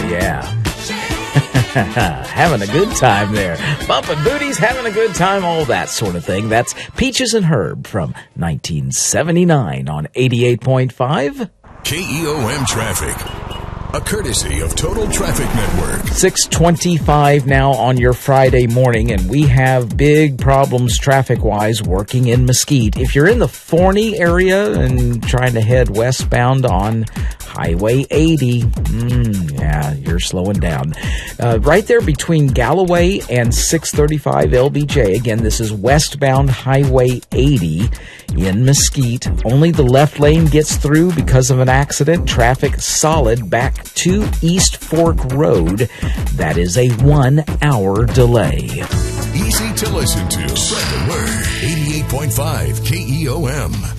Yeah. Having a good time there. Bumping booties, having a good time, all that sort of thing. That's Peaches and Herb from 1979 on 88.5. KEOM Traffic. A courtesy of Total Traffic Network. 6:25 now on your Friday morning, and we have big problems traffic-wise working in Mesquite. If you're in the Forney area and trying to head westbound on Highway 80, yeah, you're slowing down. Right there between Galloway and 635 LBJ. Again, this is westbound Highway 80 in Mesquite. Only the left lane gets through because of an accident. Traffic solid back to East Fork Road. That is a 1-hour delay. Easy to listen to. Spread the word. 88.5 KEOM.